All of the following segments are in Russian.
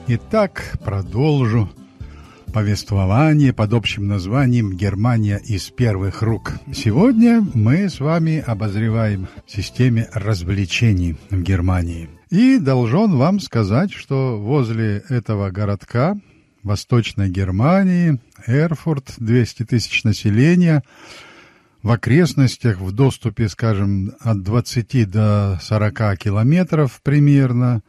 Итак, продолжу повествование под общим названием «Германия из первых рук». Сегодня мы с вами обозреваем системе развлечений в Германии. И должен вам сказать, что возле этого городка Восточной Германии, Эрфурт, 200 тысяч населения, в окрестностях в доступе, скажем, от 20 до 40 километров примерно,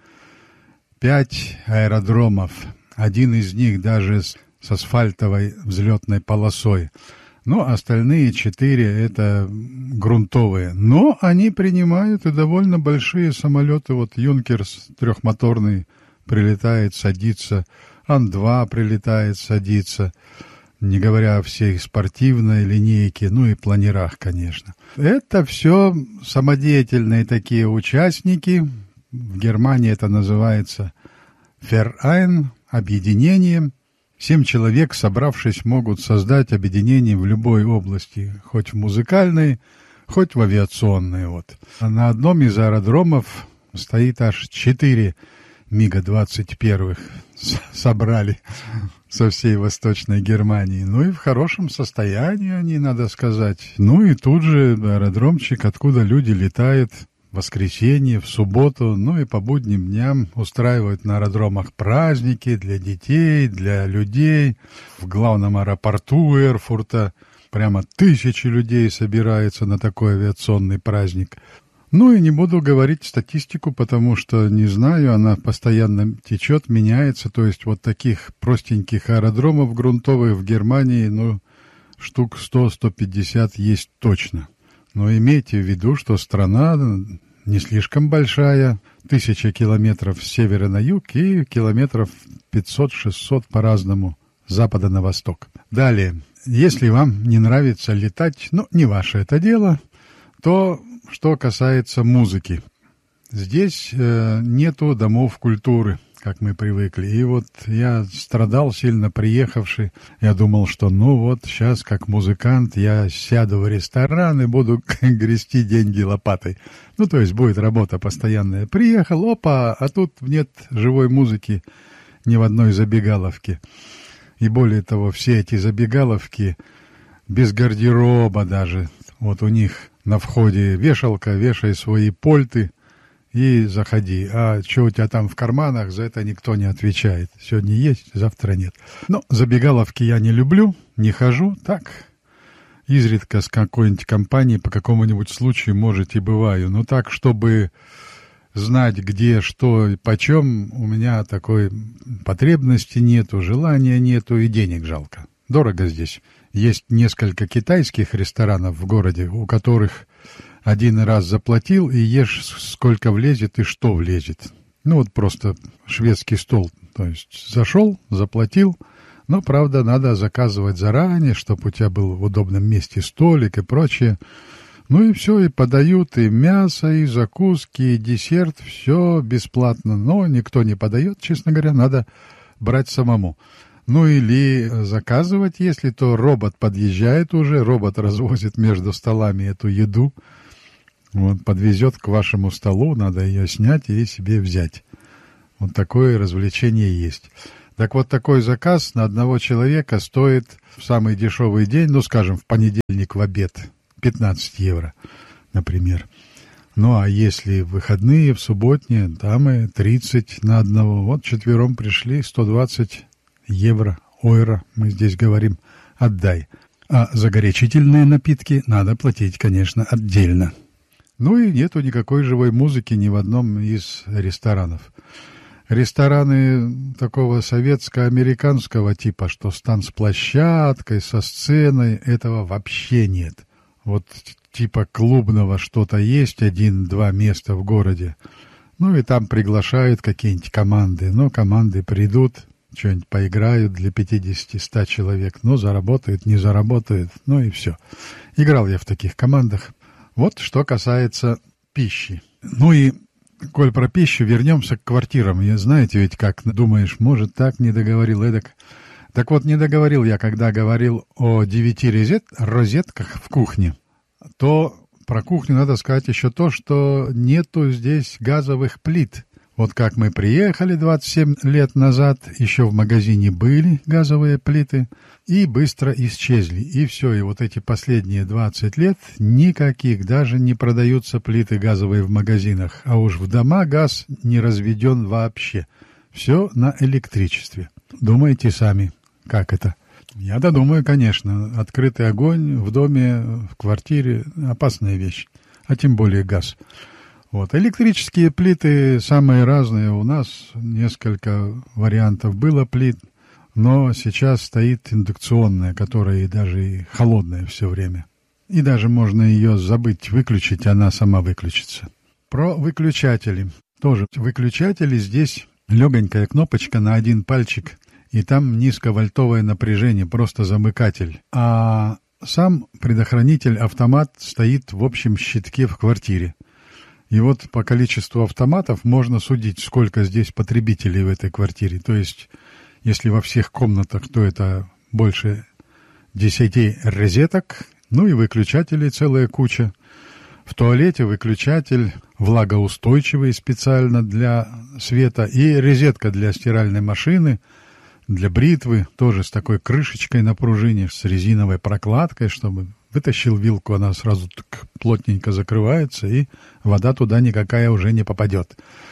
5 аэродромов. Один из них даже с асфальтовой взлетной полосой. Но остальные 4 это грунтовые. Но они принимают и довольно большие самолеты. Вот Юнкерс трехмоторный прилетает, садится. Ан-2 прилетает, садится. Не говоря о всей спортивной линейке, ну и планерах, конечно. Это все самодеятельные такие участники. В Германии это называется «Verein», объединение. 7 человек, собравшись, могут создать объединение в любой области, хоть в музыкальной, хоть в авиационной. Вот. А на одном из аэродромов стоит аж 4 МиГа-21 собрали со всей Восточной Германии. Ну и в хорошем состоянии они, надо сказать. Ну и тут же аэродромчик, откуда люди летают в воскресенье, в субботу, ну и по будним дням устраивают на аэродромах праздники для детей, для людей. В главном аэропорту Эрфурта прямо 1000 людей собираются на такой авиационный праздник. Ну и не буду говорить статистику, потому что не знаю, она постоянно течет, меняется. То есть вот таких простеньких аэродромов грунтовых в Германии, ну, штук 100-150 есть точно. Но имейте в виду, что страна не слишком большая, 1000 километров с севера на юг и километров 500-600 по-разному, с запада на восток. Далее, если вам не нравится летать, ну, не ваше это дело, то что касается музыки. Здесь нету домов культуры, как мы привыкли. И вот я страдал сильно приехавший. Я думал, что ну вот сейчас как музыкант я сяду в ресторан и буду грести деньги лопатой. Ну то есть будет работа постоянная. Приехал, опа, а тут нет живой музыки ни в одной забегаловке. И более того, все эти забегаловки без гардероба даже. Вот у них на входе вешалка, вешай свои польты и заходи. А что у тебя там в карманах, за это никто не отвечает. Сегодня есть, завтра нет. Но забегаловки я не люблю, не хожу. Так, изредка с какой-нибудь компанией по какому-нибудь случаю, может, и бываю. Но так, чтобы знать, где, что, почем, у меня такой потребности нету, желания нету и денег жалко. Дорого здесь. Есть несколько китайских ресторанов в городе, у которых один раз заплатил и ешь сколько влезет и что влезет. Ну вот просто шведский стол. То есть зашел, заплатил, но, правда, надо заказывать заранее, чтобы у тебя был в удобном месте столик и прочее. Ну и все, и подают и мясо, и закуски, и десерт, все бесплатно. Но никто не подает, честно говоря, надо брать самому. Ну или заказывать, если то робот подъезжает уже, робот развозит между столами эту еду, вот, подвезет к вашему столу, надо ее снять и себе взять. Вот такое развлечение есть. Так вот, такой заказ на одного человека стоит в самый дешевый день, ну, скажем, в понедельник в обед, 15 евро, например. Ну, а если в выходные, в субботние, там и 30 на одного. Вот четвером пришли, 120 евро, ойро, мы здесь говорим, отдай. А за горячительные напитки надо платить, конечно, отдельно. Ну и нету никакой живой музыки ни в одном из ресторанов. Рестораны такого советско-американского типа, что с танцплощадкой, со сценой, этого вообще нет. Вот типа клубного что-то есть, 1-2 места в городе. Ну и там приглашают какие-нибудь команды. Но команды придут, что-нибудь поиграют для 50-100 человек, но заработают, не заработают, ну и все. Играл я в таких командах. Вот что касается пищи. Ну и, коль про пищу, вернемся к квартирам. И знаете ведь как, думаешь, может так, не договорил, эдак. Так вот, не договорил я, когда говорил о 9 розетках в кухне, то про кухню надо сказать еще то, что нету здесь газовых плит. Вот как мы приехали 27 лет назад, еще в магазине были газовые плиты, и быстро исчезли. И все, и вот эти последние 20 лет никаких, даже не продаются плиты газовые в магазинах, а уж в дома газ не разведен вообще. Все на электричестве. Думаете сами, как это? Я-то думаю, конечно, открытый огонь в доме, в квартире – опасная вещь, а тем более газ. Вот. Электрические плиты самые разные. У нас несколько вариантов было плит, но сейчас стоит индукционная, которая даже и холодная все время. И даже можно ее забыть выключить, она сама выключится. Про выключатели. Тоже выключатели здесь легонькая кнопочка на один пальчик, и там низковольтовое напряжение, просто замыкатель. А сам предохранитель-автомат стоит в общем щитке в квартире. И вот по количеству автоматов можно судить, сколько здесь потребителей в этой квартире. То есть, если во всех комнатах, то это больше 10 розеток, ну и выключателей целая куча. В туалете выключатель влагоустойчивый специально для света и розетка для стиральной машины, для бритвы, тоже с такой крышечкой на пружине, с резиновой прокладкой, чтобы вытащил вилку, она сразу так плотненько закрывается, и вода туда никакая уже не попадет.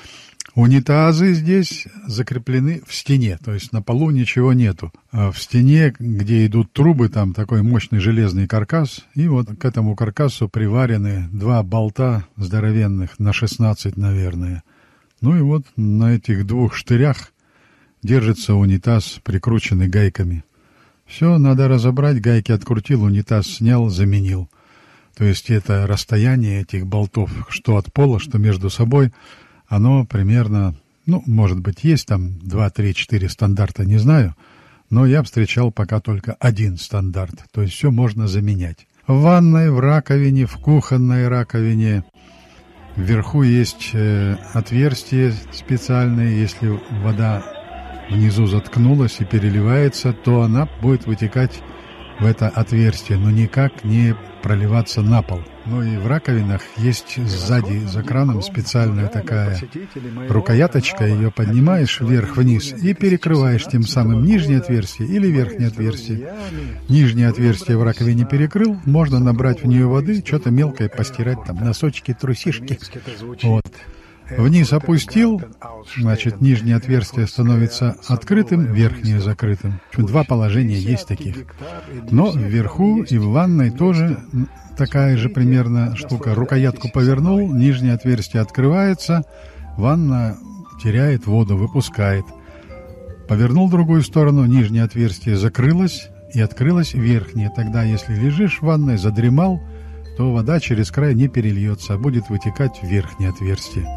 Унитазы здесь закреплены в стене, то есть на полу ничего нету. А в стене, где идут трубы, там такой мощный железный каркас, и вот к этому каркасу приварены 2 болта здоровенных, на 16, наверное. Ну и вот на этих 2 штырях держится унитаз, прикрученный гайками. Все, надо разобрать, гайки открутил, унитаз снял, заменил. То есть это расстояние этих болтов, что от пола, что между собой, оно примерно, может быть, есть там 2, 3, 4 стандарта, не знаю, но я встречал пока только 1 стандарт, то есть все можно заменять. В ванной, в раковине, в кухонной раковине вверху есть отверстие специальное, если вода внизу заткнулась и переливается, то она будет вытекать в это отверстие, но никак не проливаться на пол. Ну и в раковинах есть сзади за краном специальная такая рукояточка, ее поднимаешь вверх-вниз и перекрываешь тем самым нижнее отверстие или верхнее отверстие. Нижнее отверстие в раковине перекрыл, можно набрать в нее воды, что-то мелкое постирать, там носочки, трусишки. Вот. Вниз опустил, значит, нижнее отверстие становится открытым, верхнее закрытым. 2 положения есть таких. Но вверху и в ванной тоже такая же примерно штука. Рукоятку повернул, нижнее отверстие открывается, ванна теряет воду, выпускает. Повернул в другую сторону, нижнее отверстие закрылось и открылось верхнее. Тогда, если лежишь в ванной, задремал, то вода через край не перельется, а будет вытекать в верхнее отверстие.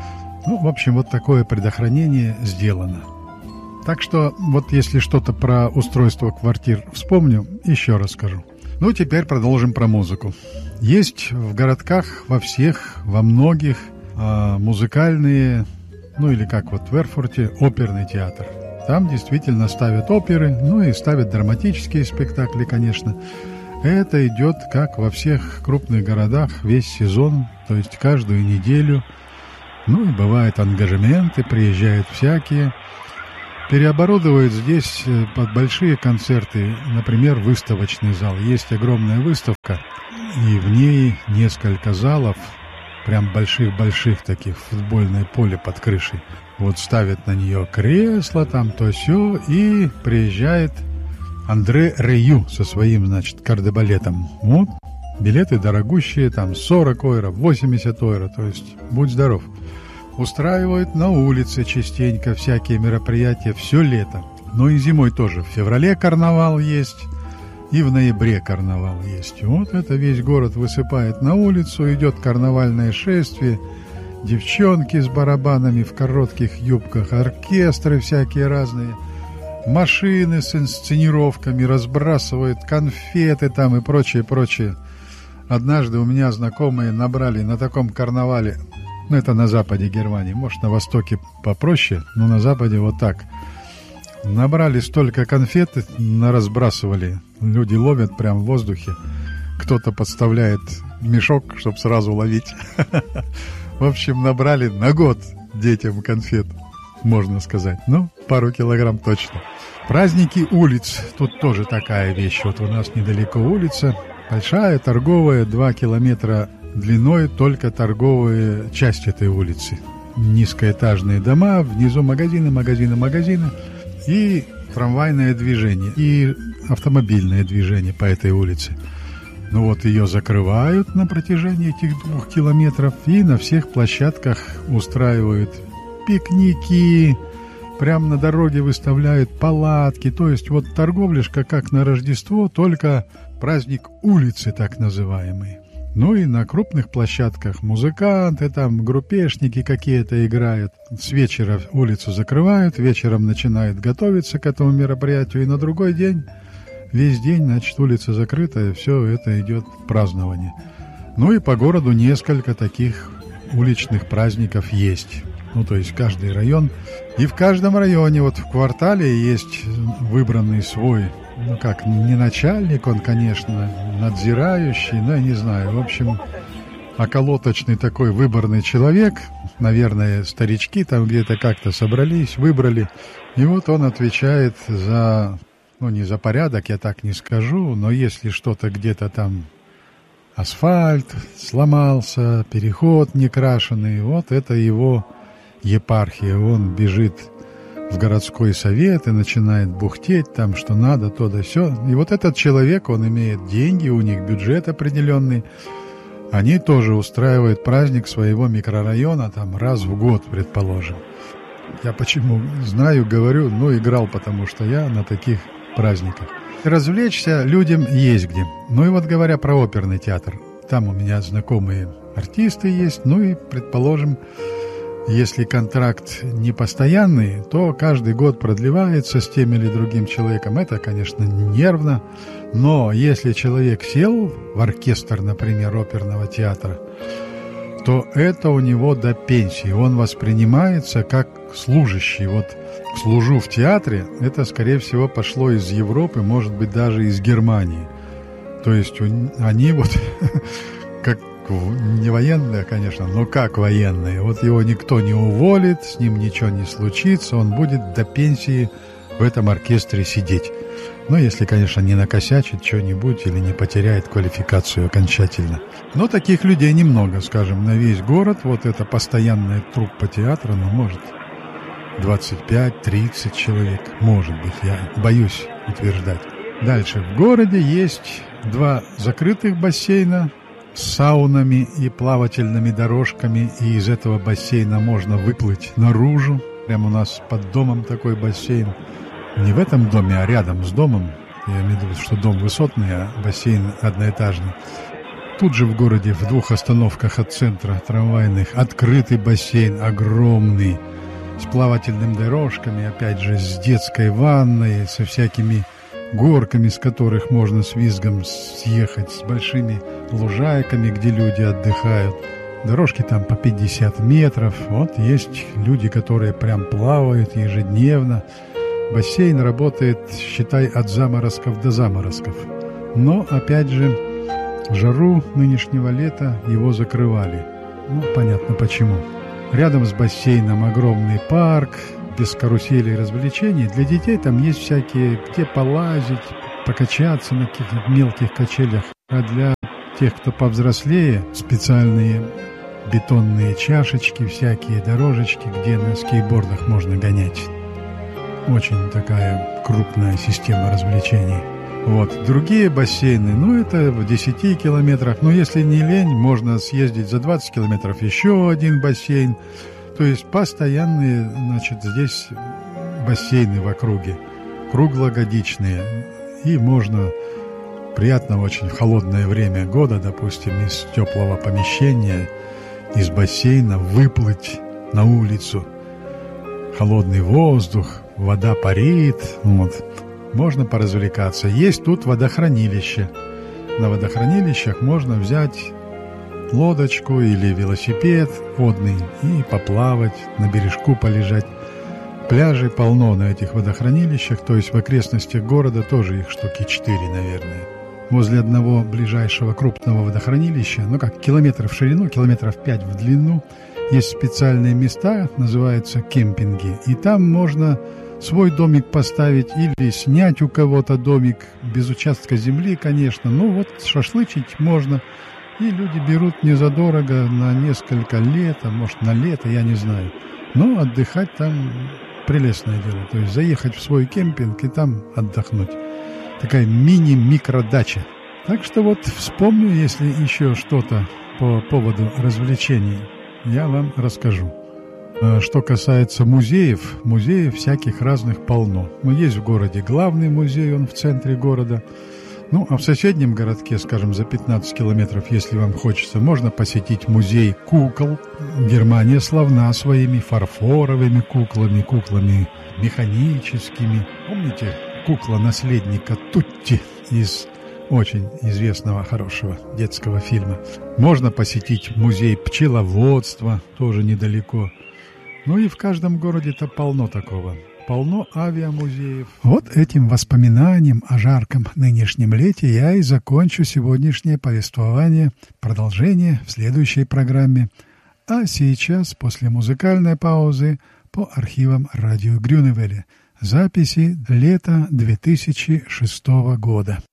В общем, вот такое предохранение сделано. Так что, вот если что-то про устройство квартир вспомню, еще расскажу. Теперь продолжим про музыку. Есть в городках, во всех, во многих музыкальные, или как вот в Эрфурте, оперный театр. Там действительно ставят оперы, и ставят драматические спектакли, конечно. Это идет, как во всех крупных городах, весь сезон, то есть каждую неделю. И бывают ангажементы, приезжают всякие. Переоборудовывают здесь под большие концерты, например, выставочный зал. Есть огромная выставка, и в ней несколько залов, прям больших-больших таких, футбольное поле под крышей. Вот ставят на нее кресла, там то сё, и приезжает Андре Рию со своим, кардебалетом. Вот, билеты дорогущие, там 40 евро, 80 евро, то есть будь здоров. Устраивают на улице частенько всякие мероприятия все лето. И зимой тоже. В феврале карнавал есть, и в ноябре карнавал есть. Вот это весь город высыпает на улицу, идет карнавальное шествие, девчонки с барабанами в коротких юбках, оркестры всякие разные, машины с инсценировками, разбрасывают конфеты там и прочее. Однажды у меня знакомые набрали на таком карнавале, это на западе Германии, может, на востоке попроще, но на западе вот так. Набрали столько конфет, разбрасывали. Люди ловят прямо в воздухе. Кто-то подставляет мешок, чтобы сразу ловить. В общем, набрали на год. детям конфет, можно сказать. Ну, пару килограмм точно. Праздники улиц. Тут тоже такая вещь. Вот у нас недалеко улица. Большая, торговая, 2 километра длиной, только торговая часть этой улицы. Низкоэтажные дома, внизу магазины. И трамвайное движение, и автомобильное движение по этой улице. Ну вот ее закрывают на протяжении этих 2 километров и на всех площадках устраивают пикники, прямо на дороге выставляют палатки. То есть вот торговляшка как на Рождество, только праздник улицы так называемый. Ну и на крупных площадках музыканты, там группешники какие-то играют. С вечера улицу закрывают, вечером начинают готовиться к этому мероприятию, и на другой день, весь день, значит, улица закрыта, и все это идет празднование. Ну и по городу несколько таких уличных праздников есть. Ну, то есть каждый район. И в каждом районе, вот в квартале есть выбранный свой, ну как, не начальник он, конечно, надзирающий, ну, я не знаю, в общем, околоточный такой выборный человек, наверное, старички там где-то как-то собрались, выбрали, и вот он отвечает за, ну, не за порядок, я так не скажу, но если что-то где-то там, асфальт сломался, переход не крашеный, вот это его епархия, он бежит в городской совет и начинает бухтеть там, что надо, то да сё. И вот этот человек, он имеет деньги, у них бюджет определенный. Они тоже устраивают праздник своего микрорайона там раз в год, предположим. Я почему знаю, говорю, ну, играл, потому что я на таких праздниках. Развлечься людям есть где. Ну и вот говоря про оперный театр, там у меня знакомые артисты есть, ну и, предположим, если контракт не постоянный, то каждый год продлевается с тем или другим человеком. Это, конечно, нервно, но если человек сел в оркестр, например, оперного театра, то это у него до пенсии. Он воспринимается как служащий. Вот служу в театре, это, скорее всего, пошло из Европы, может быть, даже из Германии. То есть они вот как не военные, конечно, но как военные. Вот его никто не уволит, с ним ничего не случится, он будет до пенсии в этом оркестре сидеть. Ну, если, конечно, не накосячит что-нибудь или не потеряет квалификацию окончательно. Но таких людей немного, скажем, на весь город. Вот это постоянная труппа театра, ну, может, 25-30 человек, может быть, я боюсь утверждать. Дальше. В городе есть 2 закрытых бассейна с саунами и плавательными дорожками, и из этого бассейна можно выплыть наружу. Прямо у нас под домом такой бассейн. Не в этом доме, а рядом с домом. Я имею в виду, что дом высотный, а бассейн одноэтажный. Тут же в городе, в 2 остановках от центра трамвайных, открытый бассейн, огромный, с плавательными дорожками, опять же, с детской ванной, со всякими горками, с которых можно с визгом съехать, с большими лужайками, где люди отдыхают. Дорожки там по 50 метров. Вот есть люди, которые прям плавают ежедневно. Бассейн работает, считай, от заморозков до заморозков. Но, опять же, в жару нынешнего лета его закрывали. Ну, понятно почему. Рядом с бассейном огромный парк, без каруселей и развлечений. Для детей там есть всякие, где полазить, покачаться на каких-то мелких качелях. А для тех, кто повзрослее, специальные бетонные чашечки, всякие дорожечки, где на скейтбордах можно гонять. Очень такая крупная система развлечений. Вот. Другие бассейны, ну, это в 10 километрах. Но если не лень, можно съездить за 20 километров еще один бассейн. То есть постоянные, значит, здесь бассейны в округе, круглогодичные. И можно приятно очень в холодное время года, допустим, из теплого помещения, из бассейна выплыть на улицу. Холодный воздух, вода парит, вот. Можно поразвлекаться. Есть тут водохранилище. На водохранилищах можно взять лодочку или велосипед водный и поплавать, на бережку полежать. Пляжей полно на этих водохранилищах, то есть в окрестностях города тоже их штуки 4, наверное. Возле одного ближайшего крупного водохранилища, ну как, километр в ширину, километров 5 в длину, есть специальные места, называются кемпинги, и там можно свой домик поставить или снять у кого-то домик, без участка земли, конечно. Ну вот шашлычить можно, и люди берут не задорого на несколько лет, а может на лето, я не знаю. Но отдыхать там прелестное дело. То есть заехать в свой кемпинг и там отдохнуть. Такая мини-микродача. Так что вот вспомню, если еще что-то по поводу развлечений, я вам расскажу. Что касается музеев, музеев всяких разных полно. Ну, есть в городе главный музей, он в центре города. Ну, а в соседнем городке, скажем, за 15 километров, если вам хочется, можно посетить музей кукол. Германия славна своими фарфоровыми куклами, куклами механическими. Помните кукла наследника Тутти из очень известного, хорошего детского фильма? Можно посетить музей пчеловодства, тоже недалеко. Ну и в каждом городе-то полно такого. Полно авиамузеев. Вот этим воспоминанием о жарком нынешнем лете я и закончу сегодняшнее повествование. Продолжение в следующей программе. А сейчас, после музыкальной паузы, по архивам радио Грюневеля. Записи лета 2006 года.